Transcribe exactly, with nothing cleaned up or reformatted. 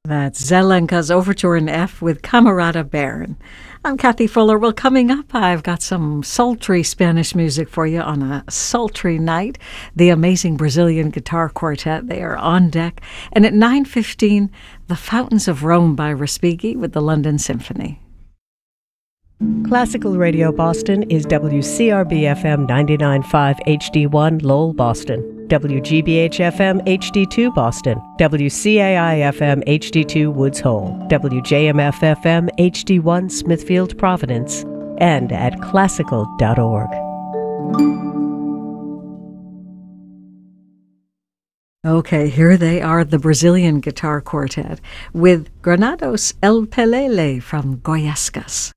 That's Zelenka's Overture in F with Camarada Baron. I'm Kathy Fuller. Well, coming up, I've got some sultry Spanish music for you on a sultry night. The amazing Brazilian Guitar Quartet, they are on deck. And at nine fifteen, The Fountains of Rome by Respighi with the London Symphony. Classical Radio Boston is W C R B F M ninety-nine point five H D one Lowell, Boston, W G B H F M H D two Boston, W C A I F M H D two Woods Hole, W J M F F M H D one Smithfield, Providence, and at classical dot org. Okay, here they are, the Brazilian Guitar Quartet, with Granados El Pelele from Goiáscas.